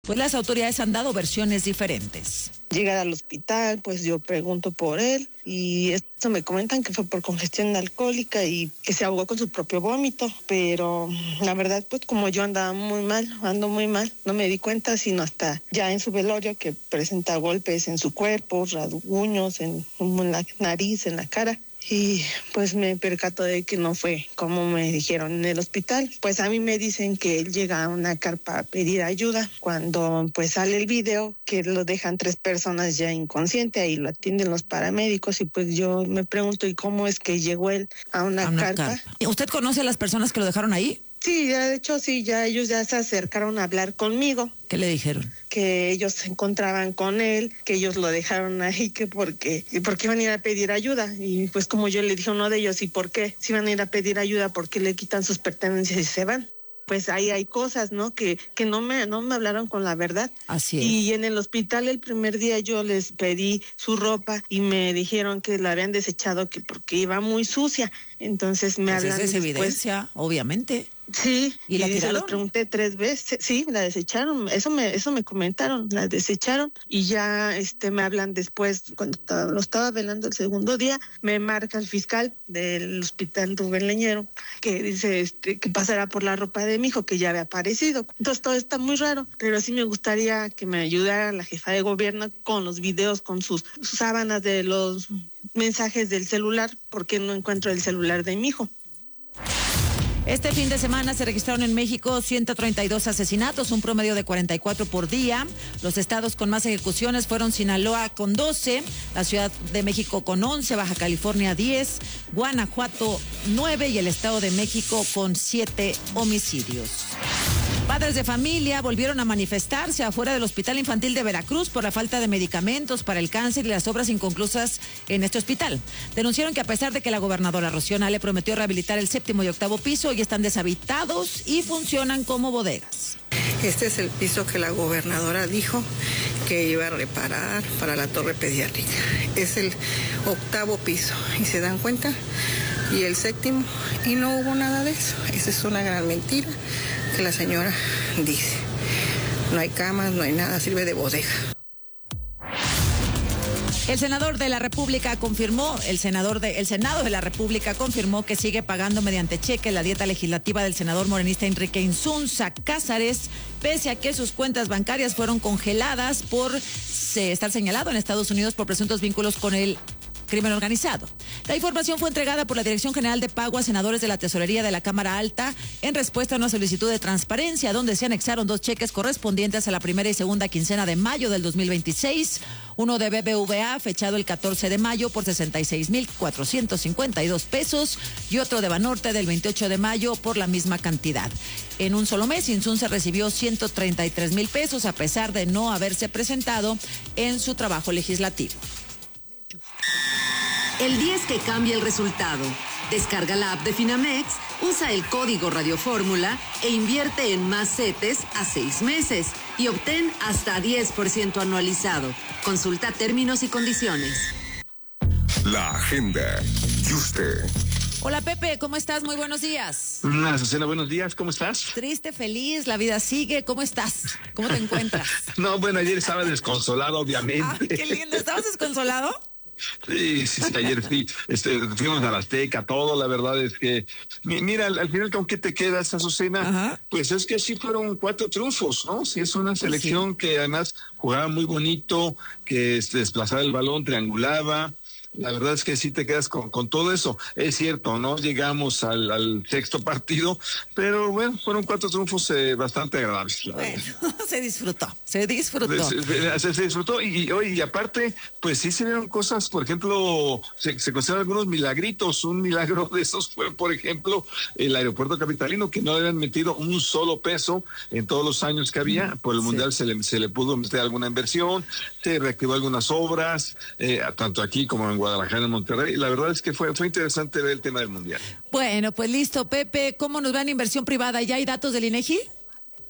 Pues las autoridades han dado versiones diferentes. Llegar al hospital, pues yo pregunto por él y esto me comentan que fue por congestión alcohólica y que se ahogó con su propio vómito, pero la verdad pues como yo ando muy mal, no me di cuenta sino hasta ya en su velorio que presenta golpes en su cuerpo, rasguños en la nariz, en la cara. Y pues me percato de que no fue como me dijeron en el hospital. Pues a mí me dicen que él llega a una carpa a pedir ayuda. Cuando pues sale el video que lo dejan 3 personas ya inconsciente, ahí lo atienden los paramédicos y pues yo me pregunto ¿y cómo es que llegó él a una carpa? ¿Usted conoce a las personas que lo dejaron ahí? Sí, de hecho sí, ya ellos ya se acercaron a hablar conmigo. ¿Qué le dijeron? Que ellos se encontraban con él, que ellos lo dejaron ahí, que porque iban a ir a pedir ayuda. Y pues como yo le dije a uno de ellos, ¿y por qué? Si van a ir a pedir ayuda, ¿por qué le quitan sus pertenencias y se van? Pues ahí hay cosas, ¿no? Que no me hablaron con la verdad. Así es. Y en el hospital el primer día yo les pedí su ropa y me dijeron que la habían desechado que porque iba muy sucia. Entonces me hablan después. Esa es después, evidencia, obviamente. Sí, ¿Y la tiraron? Se los pregunté 3 veces, sí, la desecharon, eso me comentaron, la desecharon y ya me hablan después, cuando lo estaba velando el segundo día, me marca el fiscal del hospital Rubén Leñero, que dice que pasará por la ropa de mi hijo, que ya había aparecido. Entonces todo está muy raro, pero sí me gustaría que me ayudara la jefa de gobierno con los videos, con sus sábanas de los mensajes del celular, porque no encuentro el celular de mi hijo. Este fin de semana se registraron en México 132 asesinatos, un promedio de 44 por día. Los estados con más ejecuciones fueron Sinaloa con 12, la Ciudad de México con 11, Baja California 10, Guanajuato 9 y el Estado de México con 7 homicidios. Padres de familia volvieron a manifestarse afuera del Hospital Infantil de Veracruz por la falta de medicamentos para el cáncer y las obras inconclusas en este hospital. Denunciaron que a pesar de que la gobernadora Rocío Nale prometió rehabilitar el 7º y 8º piso, hoy están deshabitados y funcionan como bodegas. Este es el piso que la gobernadora dijo que iba a reparar para la torre pediátrica. Es el 8º piso y se dan cuenta, y el 7º, y no hubo nada de eso. Esa es una gran mentira que la señora dice. No hay camas, no hay nada, sirve de bodega. El senador de la República confirmó, el Senado de la República confirmó que sigue pagando mediante cheque la dieta legislativa del senador morenista Enrique Insunza Cázares, pese a que sus cuentas bancarias fueron congeladas por estar señalado en Estados Unidos por presuntos vínculos con el crimen organizado. La información fue entregada por la Dirección General de Pago a senadores de la Tesorería de la Cámara Alta en respuesta a una solicitud de transparencia donde se anexaron 2 cheques correspondientes a la primera y segunda quincena de mayo del 2026, uno de BBVA fechado el 14 de mayo por 66,452 pesos y otro de Banorte del 28 de mayo por la misma cantidad. En un solo mes, Insunza recibió 133,000 pesos a pesar de no haberse presentado en su trabajo legislativo. El 10 que cambia el resultado. Descarga la app de Finamex, usa el código Radio Fórmula e invierte en más CETES a 6 meses y obtén hasta 10% anualizado. Consulta términos y condiciones. La agenda. Y usted. Hola Pepe, ¿cómo estás? Muy buenos días. Azucena, buenos días, ¿cómo estás? Triste, feliz, la vida sigue. ¿Cómo estás? ¿Cómo te encuentras? No, bueno, ayer estaba desconsolado, obviamente. Ah, qué lindo. ¿Estabas desconsolado? Sí, ayer sí, fuimos a la Azteca, todo, la verdad es que, mira, al final, ¿con qué te quedas, Azucena? Ajá. Pues es que sí fueron 4 triunfos, ¿no? Sí, es una selección que además jugaba muy bonito, que desplazaba el balón, triangulaba. La verdad es que sí te quedas con todo eso. Es cierto, no llegamos al 6º partido, pero bueno, fueron 4 triunfos bastante agradables. Bueno, se disfrutó. Se disfrutó y aparte, pues sí se vieron cosas, por ejemplo, se consideran algunos milagritos. Un milagro de esos fue, por ejemplo, el aeropuerto capitalino, que no le habían metido un solo peso en todos los años que había. Por el Mundial se le pudo meter alguna inversión, se reactivó algunas obras, tanto aquí como en Guadalajara, en Monterrey. La verdad es que fue interesante ver el tema del Mundial. Bueno, pues listo, Pepe. ¿Cómo nos va en inversión privada? ¿Ya hay datos del INEGI?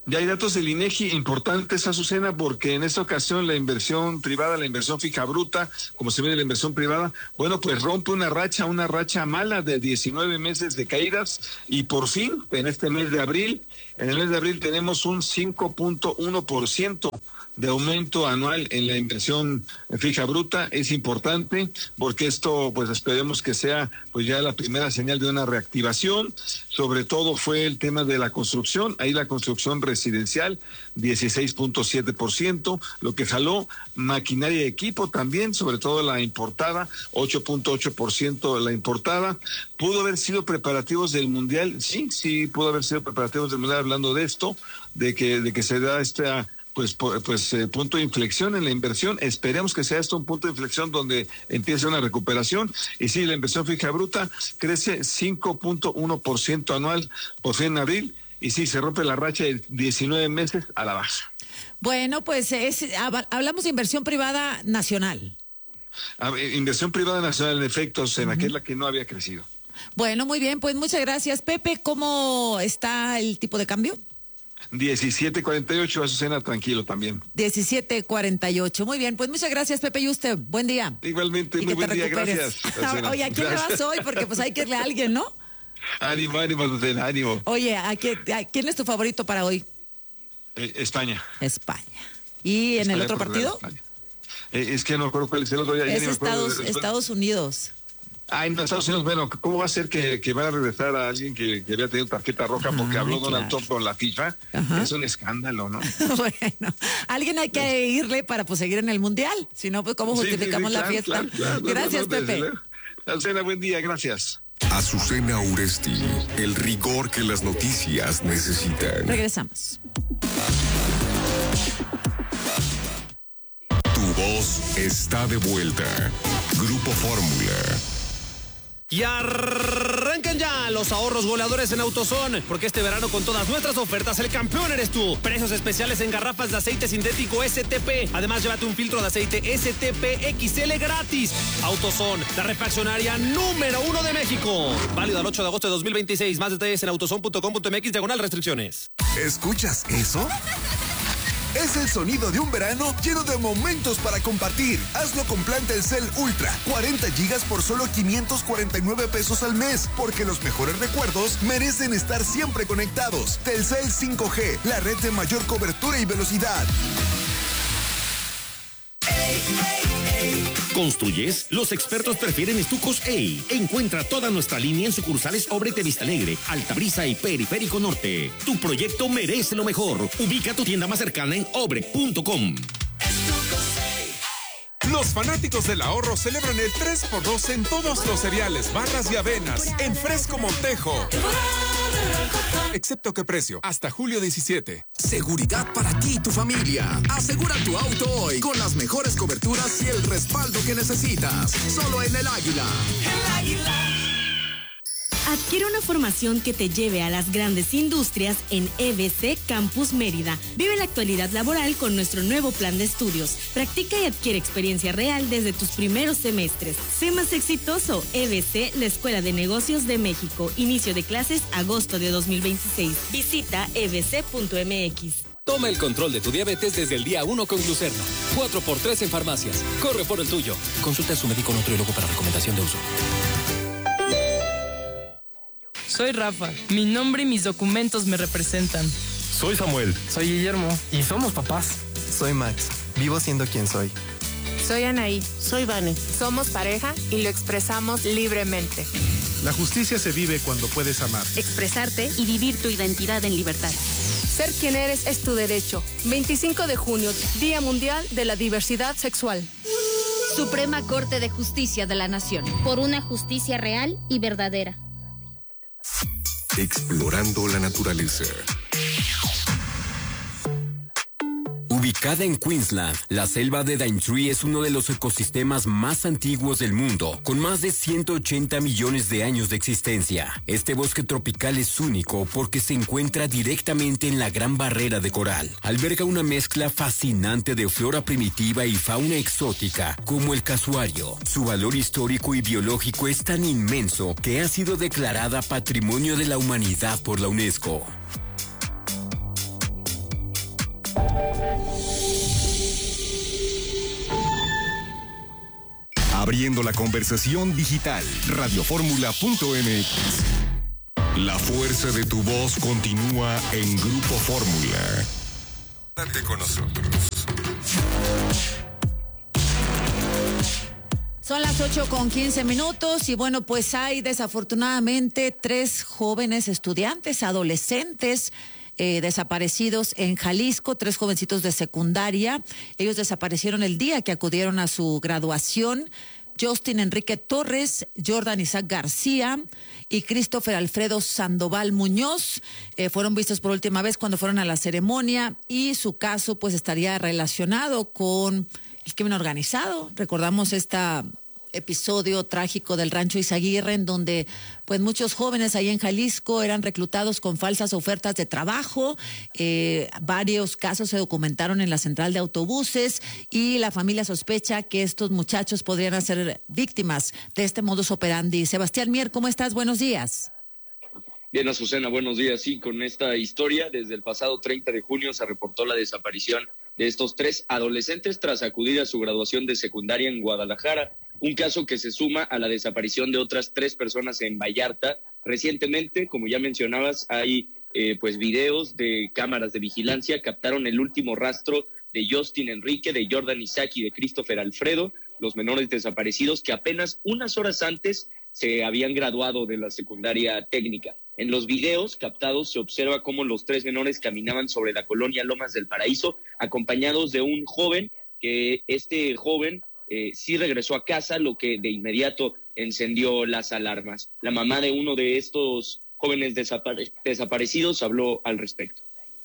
Ya hay datos del INEGI importantes, Azucena, porque en esta ocasión la inversión privada, la inversión fija bruta, como se ve de la inversión privada, bueno, pues rompe una racha mala de 19 meses de caídas y por fin, en el mes de abril tenemos un 5.1% de aumento anual en la inversión fija bruta. Es importante porque esto, pues esperemos que sea pues ya la primera señal de una reactivación. Sobre todo fue el tema de la construcción, ahí la construcción residencial 16.7%, lo que jaló maquinaria y equipo también, sobre todo la importada 8.8% la importada. ¿Pudo haber sido preparativos del Mundial? Sí, pudo haber sido preparativos del Mundial, hablando de esto, de que se da esta punto de inflexión en la inversión. Esperemos que sea esto un punto de inflexión donde empiece una recuperación. Y sí, la inversión fija bruta crece 5.1% anual por fin en abril. Y sí, se rompe la racha de 19 meses a la baja. Bueno, pues hablamos de inversión privada nacional. Inversión privada nacional, en efecto, Sena, que es la que no había crecido. Bueno, muy bien, pues muchas gracias. Pepe, ¿cómo está el tipo de cambio? 17.48, Azucena, tranquilo también. 17.48, muy bien, pues muchas gracias, Pepe, y usted, buen día. Igualmente, muy buen día, gracias. Oye, ¿a quién le vas hoy? Porque pues hay que irle a alguien, ¿no? Ánimo, Azucena, ánimo. Oye, ¿quién es tu favorito para hoy? España. ¿Y en España, el otro partido? Es que no recuerdo cuál es el otro. Es Estados Unidos. Ay, no, Estados Unidos, bueno, ¿cómo va a ser que van a regresar a alguien que había tenido tarjeta roja porque habló Donald Trump con la FIFA? Ajá. Es un escándalo, ¿no? Bueno, alguien hay que irle para pues seguir en el Mundial, si no, pues ¿cómo justificamos la fiesta? Claro, gracias, Pepe. Azucena, buen día, gracias. Azucena Uresti, el rigor que las noticias necesitan. Regresamos. Tu voz está de vuelta. Grupo Fórmula. Y arrancan ya los ahorros goleadores en AutoZone, porque este verano con todas nuestras ofertas el campeón eres tú. Precios especiales en garrafas de aceite sintético STP. Además, llévate un filtro de aceite STP XL gratis. AutoZone, la refaccionaria número 1 de México. Válido al 8 de agosto de 2026. Más detalles en autozone.com.mx/restricciones. ¿Escuchas eso? Es el sonido de un verano lleno de momentos para compartir. Hazlo con plan Telcel Ultra. 40 gigas por solo 549 pesos al mes. Porque los mejores recuerdos merecen estar siempre conectados. Telcel 5G, la red de mayor cobertura y velocidad. ¿Construyes? Los expertos prefieren estucos EI. Encuentra toda nuestra línea en sucursales Obrete Vista Alegre, Altabrisa y Periférico Norte. Tu proyecto merece lo mejor. Ubica tu tienda más cercana en obre.com. Los fanáticos del ahorro celebran el 3x2 en todos los cereales, barras y avenas, en Fresco Montejo. Excepto que precio, hasta julio 17. Seguridad para ti y tu familia. Asegura tu auto hoy con las mejores coberturas y el respaldo que necesitas. Solo en El Águila. El Águila. Adquiere una formación que te lleve a las grandes industrias en EBC Campus Mérida. Vive la actualidad laboral con nuestro nuevo plan de estudios. Practica y adquiere experiencia real desde tus primeros semestres. Sé más exitoso. EBC, la Escuela de Negocios de México. Inicio de clases agosto de 2026. Visita ebc.mx. Toma el control de tu diabetes desde el día 1 con Glucerna. 4x3 en farmacias. Corre por el tuyo. Consulta a su médico nutriólogo para recomendación de uso. Soy Rafa. Mi nombre y mis documentos me representan. Soy Samuel. Soy Guillermo. Y somos papás. Soy Max. Vivo siendo quien soy. Soy Anaí. Soy Vane. Somos pareja y lo expresamos libremente. La justicia se vive cuando puedes amar. Expresarte y vivir tu identidad en libertad. Ser quien eres es tu derecho. 25 de junio, Día Mundial de la Diversidad Sexual. Suprema Corte de Justicia de la Nación. Por una justicia real y verdadera. Explorando la naturaleza. Ubicada en Queensland, la selva de Daintree es uno de los ecosistemas más antiguos del mundo, con más de 180 millones de años de existencia. Este bosque tropical es único porque se encuentra directamente en la Gran Barrera de Coral. Alberga una mezcla fascinante de flora primitiva y fauna exótica, como el casuario. Su valor histórico y biológico es tan inmenso que ha sido declarada Patrimonio de la Humanidad por la UNESCO. Abriendo la conversación digital. Radioformula.mx. La fuerza de tu voz continúa en Grupo Fórmula. Quédate con nosotros. Son las 8:15 y bueno, pues hay desafortunadamente 3 jóvenes estudiantes, adolescentes, desaparecidos en Jalisco, 3 jovencitos de secundaria. Ellos desaparecieron el día que acudieron a su graduación. Justin Enrique Torres, Jordan Isaac García y Christopher Alfredo Sandoval Muñoz fueron vistos por última vez cuando fueron a la ceremonia, y su caso pues estaría relacionado con el crimen organizado. Recordamos episodio trágico del Rancho Izaguirre, en donde pues muchos jóvenes ahí en Jalisco eran reclutados con falsas ofertas de trabajo. Varios casos se documentaron en la central de autobuses, y la familia sospecha que estos muchachos podrían ser víctimas de este modus operandi. Sebastián Mier, ¿cómo estás? Buenos días. Bien, Azucena, buenos días. Sí, con esta historia, desde el pasado 30 de junio se reportó la desaparición de estos 3 adolescentes tras acudir a su graduación de secundaria en Guadalajara. Un caso que se suma a la desaparición de otras 3 personas en Vallarta. Recientemente, como ya mencionabas, hay pues videos de cámaras de vigilancia captaron el último rastro de Justin Enrique, de Jordan Isaac y de Christopher Alfredo, los menores desaparecidos que apenas unas horas antes se habían graduado de la secundaria técnica. En los videos captados se observa cómo los 3 menores caminaban sobre la colonia Lomas del Paraíso, acompañados de un joven, que este joven sí regresó a casa, lo que de inmediato encendió las alarmas. La mamá de uno de estos jóvenes desaparecidos habló al respecto.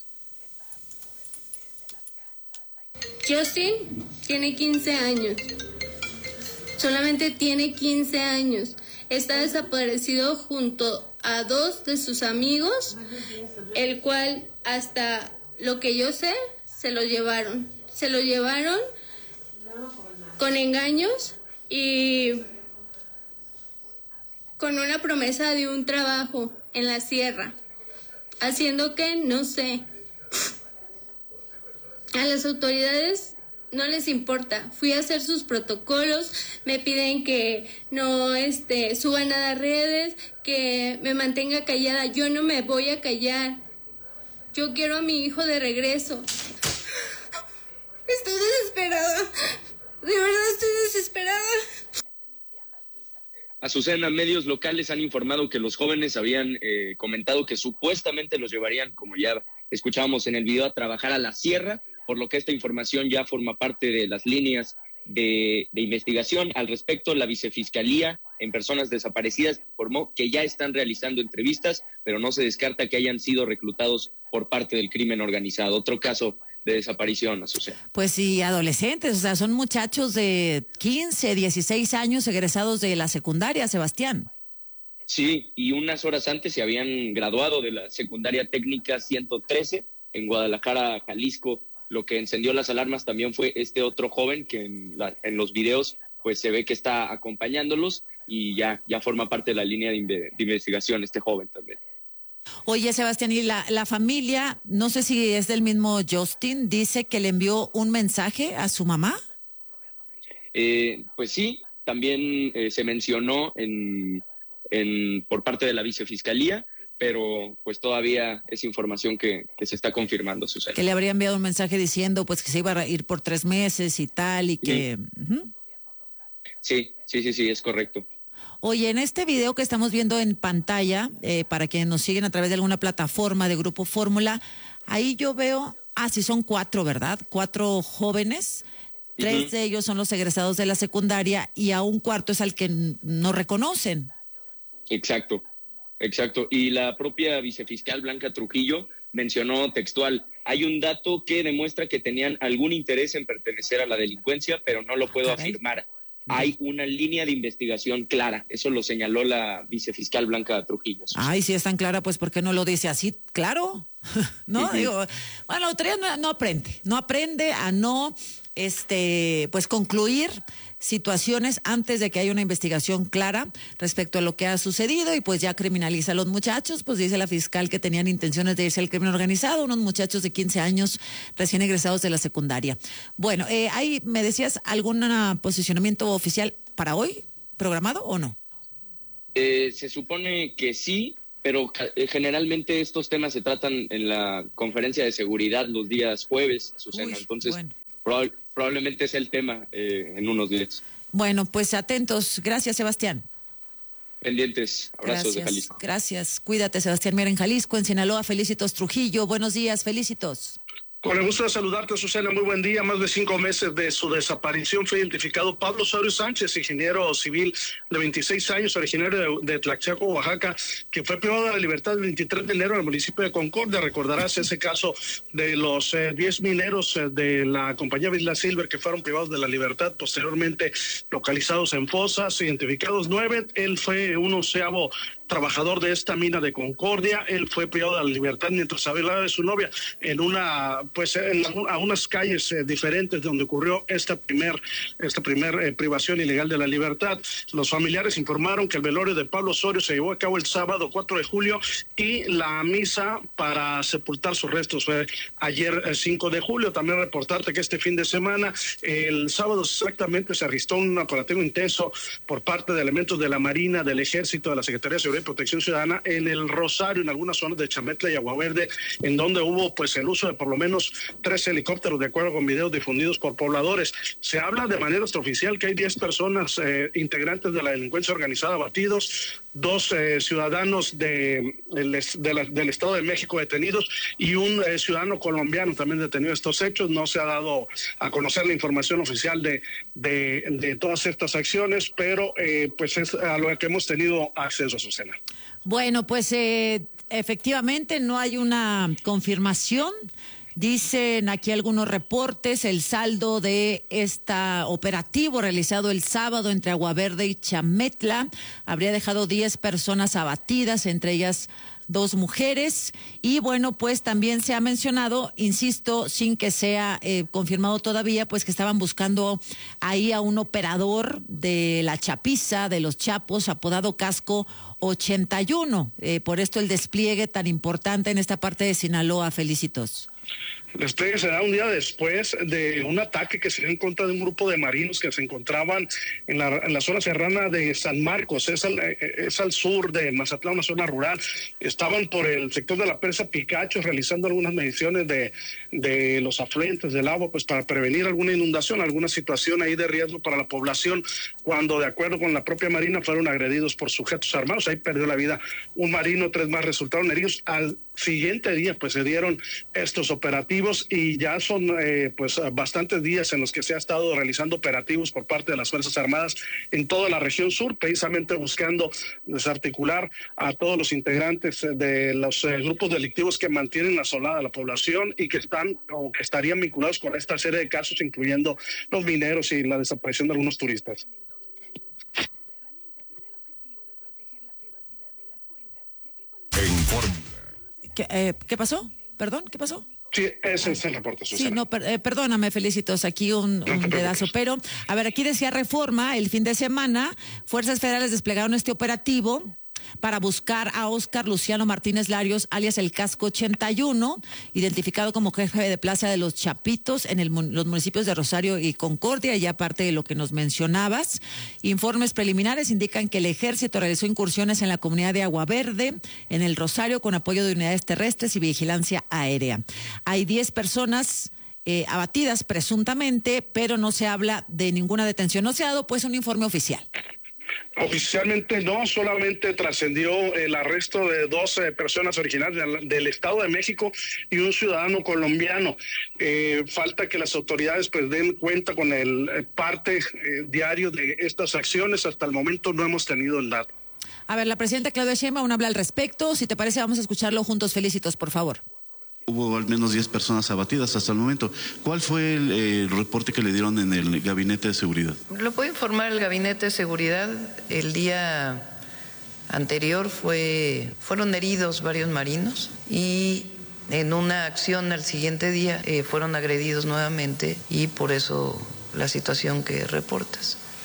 Justin tiene 15 años. Solamente tiene 15 años. Está desaparecido junto a 2 de sus amigos, el cual, hasta lo que yo sé, se lo llevaron. Se lo llevaron con engaños y con una promesa de un trabajo en la sierra, haciendo que, no sé, a las autoridades no les importa. Fui a hacer sus protocolos, me piden que no suba nada a redes, que me mantenga callada. Yo no me voy a callar. Yo quiero a mi hijo de regreso. Estoy desesperada. De verdad estoy desesperada. Azucena, medios locales han informado que los jóvenes habían comentado que supuestamente los llevarían, como ya escuchábamos en el video, a trabajar a la sierra, por lo que esta información ya forma parte de las líneas de investigación. Al respecto, la Vicefiscalía en Personas Desaparecidas informó que ya están realizando entrevistas, pero no se descarta que hayan sido reclutados por parte del crimen organizado. Otro caso de desaparición, Azucena. Pues sí, adolescentes, o sea, son muchachos de 15, 16 años egresados de la secundaria, Sebastián. Sí, y unas horas antes se habían graduado de la secundaria técnica 113 en Guadalajara, Jalisco. Lo que encendió las alarmas también fue este otro joven que en los videos pues se ve que está acompañándolos, y ya forma parte de la línea de investigación este joven también. Oye, Sebastián, y la familia, no sé si es del mismo Justin, dice que le envió un mensaje a su mamá. Pues sí, también se mencionó por parte de la Vicefiscalía, pero pues todavía es información que se está confirmando, Susana. Que le habría enviado un mensaje diciendo pues que se iba a ir por 3 meses y tal, y que... Sí, es correcto. Oye, en este video que estamos viendo en pantalla, para quienes nos siguen a través de alguna plataforma de Grupo Fórmula, ahí yo veo, sí son 4, ¿verdad? 4 jóvenes, 3 de ellos son los egresados de la secundaria, y a un cuarto es al que no reconocen. Exacto. Y la propia vicefiscal Blanca Trujillo mencionó textual: hay un dato que demuestra que tenían algún interés en pertenecer a la delincuencia, pero no lo puedo afirmar. Hay una línea de investigación clara. Eso lo señaló la vicefiscal Blanca Trujillo. Ay, si es tan clara, pues ¿por qué no lo dice así? Claro. ¿No? Digo, bueno, la autoridad no aprende a no pues concluir situaciones antes de que haya una investigación clara respecto a lo que ha sucedido y pues ya criminaliza a los muchachos, pues dice la fiscal que tenían intenciones de irse al crimen organizado, unos muchachos de 15 años recién egresados de la secundaria. Bueno, ahí me decías, ¿algún posicionamiento oficial para hoy programado o no? Se supone que sí, pero generalmente estos temas se tratan en la conferencia de seguridad los días jueves, Susana. Entonces, bueno, probablemente es el tema en unos días. Bueno, pues atentos. Gracias, Sebastián. Pendientes. Abrazos de Jalisco. Gracias. Cuídate, Sebastián. Mira, en Jalisco, en Sinaloa, Felicitos Trujillo. Buenos días, Felicitos. Con el gusto de saludarte, Susana, muy buen día. Más de 5 meses de su desaparición fue identificado Pablo Osorio Sánchez, ingeniero civil de 26 años, originario de Tlaxiaco, Oaxaca, que fue privado de la libertad el 23 de enero en el municipio de Concordia. Recordarás ese caso de los 10 mineros de la compañía Vizla Silver que fueron privados de la libertad, posteriormente localizados en fosas, identificados 9. Él fue un 11º trabajador de esta mina de Concordia. Él fue privado de la libertad mientras hablaba de su novia en a unas calles diferentes donde ocurrió esta primer privación ilegal de la libertad. Los familiares informaron que el velorio de Pablo Osorio se llevó a cabo el sábado 4 de julio y la misa para sepultar sus restos fue ayer 5 de julio. También reportarte que este fin de semana, el sábado exactamente, se registró un operativo intenso por parte de elementos de la Marina, del Ejército, de la Secretaría de Seguridad y Protección Ciudadana en el Rosario, en algunas zonas de Chametla y Agua Verde, en donde hubo pues el uso de por lo menos 3 helicópteros, de acuerdo con videos difundidos por pobladores. Se habla de manera extraoficial que hay 10 personas integrantes de la delincuencia organizada abatidos, 2 ciudadanos del Estado de México detenidos y un ciudadano colombiano también detenido. Estos hechos no se ha dado a conocer la información oficial de todas estas acciones, pero pues es a lo que hemos tenido acceso, Susana. Bueno, pues efectivamente no hay una confirmación. Dicen aquí algunos reportes, el saldo de este operativo realizado el sábado entre Agua Verde y Chametla habría dejado 10 personas abatidas, entre ellas 2 mujeres. Y bueno, pues también se ha mencionado, insisto, sin que sea confirmado todavía, pues que estaban buscando ahí a un operador de la chapiza, de los Chapos, apodado Casco 81. Por esto el despliegue tan importante en esta parte de Sinaloa. Felicitos. El despliegue se da un día después de un ataque que se dio en contra de un grupo de marinos que se encontraban en la zona serrana de San Marcos, es al sur de Mazatlán, una zona rural. Estaban por el sector de la presa Picacho realizando algunas mediciones de los afluentes del agua, pues para prevenir alguna inundación, alguna situación ahí de riesgo para la población, cuando de acuerdo con la propia Marina fueron agredidos por sujetos armados. Ahí perdió la vida un marino, 3 más resultaron heridos. Al siguiente día pues se dieron estos operativos y ya son pues bastantes días en los que se ha estado realizando operativos por parte de las Fuerzas Armadas en toda la región sur, precisamente buscando desarticular a todos los integrantes de los grupos delictivos que mantienen asolada a la población y que están o que estarían vinculados con esta serie de casos, incluyendo los mineros y la desaparición de algunos turistas. ¿Qué pasó? ¿Perdón? ¿Qué pasó? Sí, ese es el reporte, Susana. Sí, no, perdóname, Felicitos, aquí un pedazo. Pero, a ver, aquí decía Reforma, el fin de semana, fuerzas federales desplegaron este operativo para buscar a Óscar Luciano Martínez Larios, alias el Casco 81, identificado como jefe de plaza de los Chapitos en los municipios de Rosario y Concordia, y aparte de lo que nos mencionabas. Informes preliminares indican que el ejército realizó incursiones en la comunidad de Agua Verde, en el Rosario, con apoyo de unidades terrestres y vigilancia aérea. Hay 10 personas abatidas presuntamente, pero no se habla de ninguna detención. No se ha dado pues un informe oficial. Oficialmente no, solamente trascendió el arresto de 2 personas originarias del Estado de México y un ciudadano colombiano. Falta que las autoridades pues den cuenta con el parte diario de estas acciones. Hasta el momento no hemos tenido el dato. A ver, la presidenta Claudia Sheinbaum habla al respecto. Si te parece, vamos a escucharlo juntos. Felicitos, por favor. Hubo al menos 10 personas abatidas hasta el momento. ¿Cuál fue el reporte que le dieron en el Gabinete de Seguridad? Lo puede informar el Gabinete de Seguridad. El día anterior fueron heridos varios marinos y en una acción al siguiente día fueron agredidos nuevamente y por eso la situación que reportas.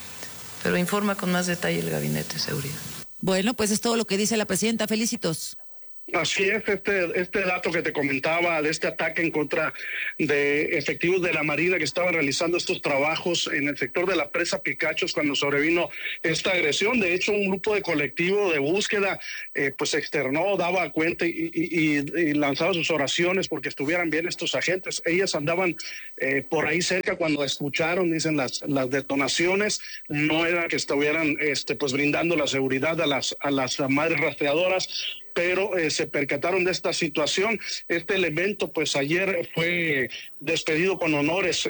pero informa con más detalle el Gabinete de Seguridad. Bueno, pues es todo lo que dice la presidenta. Felicitos. Así es, este dato que te comentaba de este ataque en contra de efectivos de la Marina que estaban realizando estos trabajos en el sector de la presa Picachos cuando sobrevino esta agresión. De hecho, un grupo de colectivo de búsqueda pues externó, daba cuenta y lanzaba sus oraciones porque estuvieran bien estos agentes. Ellas andaban por ahí cerca cuando escucharon, dicen, las detonaciones. No era que estuvieran pues brindando la seguridad a las madres rastreadoras, pero se percataron de esta situación. Este elemento, pues ayer fue despedido con honores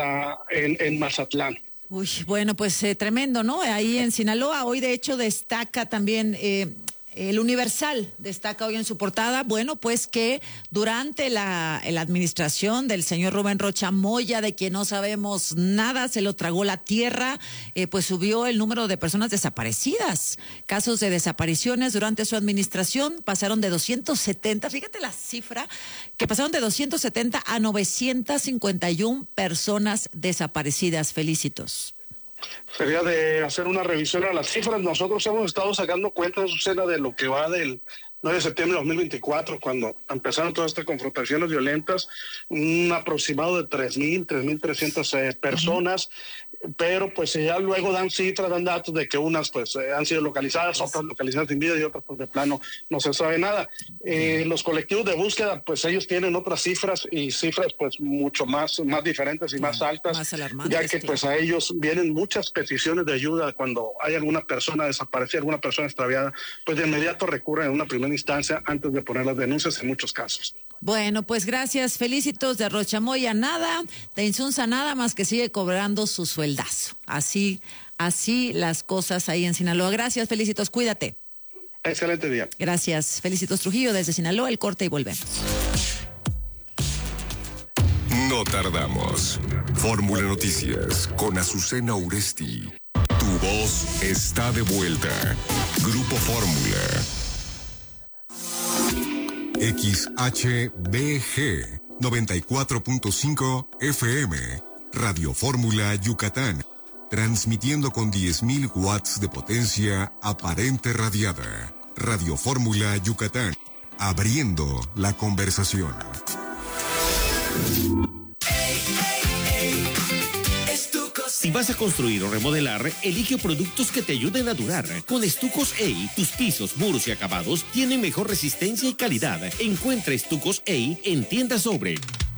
en Mazatlán. Uy, bueno, pues tremendo, ¿no? Ahí en Sinaloa, hoy de hecho destaca también el Universal, destaca hoy en su portada, bueno, pues que durante la administración del señor Rubén Rocha Moya, de quien no sabemos nada, se lo tragó la tierra, pues subió el número de personas desaparecidas. Casos de desapariciones durante su administración pasaron de 270, fíjate la cifra, que pasaron de 270 a 951 personas desaparecidas. Felicitos. Sería de hacer una revisión a las cifras. Nosotros hemos estado sacando cuentas, Susana, de lo que va del 9 de septiembre de 2024, cuando empezaron todas estas confrontaciones violentas, un aproximado de 3,300 personas, pero pues ya luego dan cifras, dan datos de que unas pues han sido localizadas, otras localizadas sin vida y otras pues de plano no se sabe nada. Los colectivos de búsqueda pues ellos tienen otras cifras y cifras pues mucho más diferentes y más altas, más ya que pues a ellos vienen muchas peticiones de ayuda cuando hay alguna persona desaparecida, alguna persona extraviada, pues de inmediato recurren en una primera instancia antes de poner las denuncias en muchos casos. Bueno, pues gracias, Felicitos de Rocha Moya. Nada, de Insunza nada más que sigue cobrando su sueldazo. Así las cosas ahí en Sinaloa. Gracias, Felicitos, cuídate. Excelente día. Gracias, Felicitos Trujillo desde Sinaloa, el corte y volvemos. No tardamos. Fórmula Noticias con Azucena Uresti. Tu voz está de vuelta. Grupo Fórmula. XHBG 94.5 FM, Radio Fórmula Yucatán, transmitiendo con 10.000 watts de potencia aparente radiada. Radio Fórmula Yucatán, abriendo la conversación. Si vas a construir o remodelar, elige productos que te ayuden a durar. Con Estucos EI, tus pisos, muros y acabados tienen mejor resistencia y calidad. Encuentra Estucos EI en Tiendas Sobre.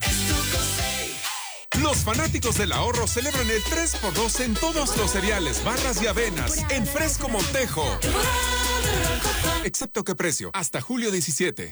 Los fanáticos del ahorro celebran el 3x2 en todos los cereales, barras y avenas, en Fresco Montejo. Excepto que precio, hasta julio 17.